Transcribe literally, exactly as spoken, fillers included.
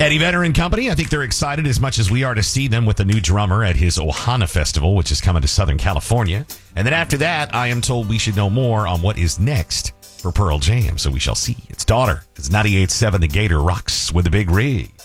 Eddie Vedder and company, I think they're excited as much as we are to see them with the new drummer at his Ohana Festival, which is coming to Southern California. And then after that, I am told we should know more on what is next for Pearl Jam. So we shall see. It's Daughter. It's ninety-eight point seven The Gator rocks with a big rig.